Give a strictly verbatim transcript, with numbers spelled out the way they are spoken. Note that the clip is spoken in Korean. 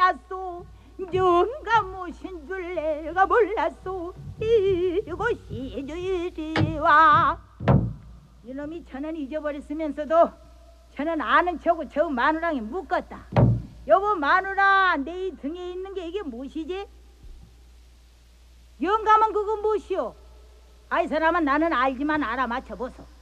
몰랐소. 영감 모신 줄 내가 몰랐소. 이곳이 주리와. 이놈이 저는 잊어버렸으면서도 저는 아는 척하고 저 마누라에 묶었다. 여보 마누라, 내 이 등에 있는 게 이게 무엇이지? 영감은 그거 무엇이오? 아이 사람은 나는 알지만 알아맞혀보소.